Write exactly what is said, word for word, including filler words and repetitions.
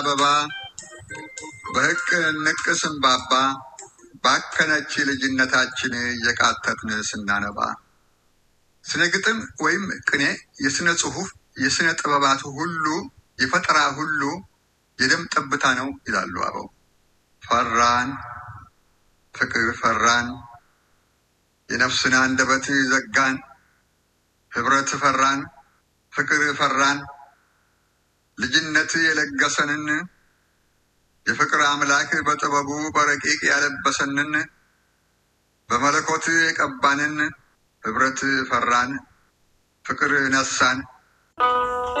አበባ በህቅ ንቅስም ባባ ባከነች ልጅነታችን የቃተትን ስናነባ ስነ ግጥም ወይም ቅኔ የስነ ጽሁፍ የስነ ጥበባት ሁሉ የፈጠራ ሁሉ የደም ጠብታ ነው ይላሉ አበው። ፈራን ፍቅር ፈራን የነፍስን አንደበት ዘጋን ህብረት ፈራን ፍቅር ፈራን ልጅነት የለገሰንን የፍቅር አምላክ በጥበቡ በረቂቅ ያለበሰንን በመለኮት የቀባንን ህብረት ፈራን ፍቅር ነሳን